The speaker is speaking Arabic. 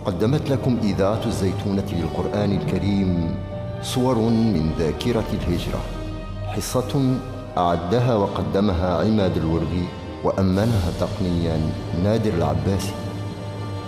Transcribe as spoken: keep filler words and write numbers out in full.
قدمت لكم إذاعة الزيتونة للقرآن الكريم صور من ذاكرة الهجرة، حصة أعدها وقدمها عماد الورغي، وأمنها تقنيا نادر العباسي.